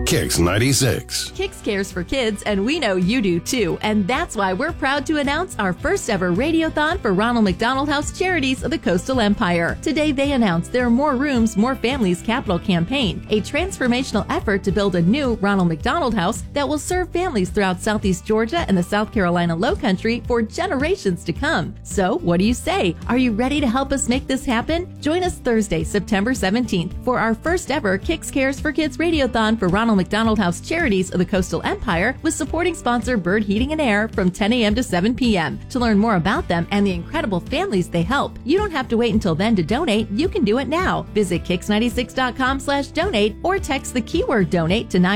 Kicks 96. Kicks cares for kids, and we know you do too. And that's why we're proud to announce our first ever Radiothon for Ronald McDonald House Charities of the Coastal Empire. Today they announced their More Rooms, More Families capital campaign, a transformational effort to build a new Ronald McDonald House that will serve families throughout Southeast Georgia and the South Carolina Lowcountry for generations to come. So what do you say? Are you ready to help us make this happen? Join us Thursday, September 17th for our first ever Kicks Cares for Kids Radiothon for Ronald McDonald House Charities of the Coastal Empire with supporting sponsor Bird Heating and Air from 10 a.m. to 7 p.m. To learn more about them and the incredible families they help, you don't have to wait until then to donate. You can do it now. Visit kicks96.com/donate or text the keyword donate to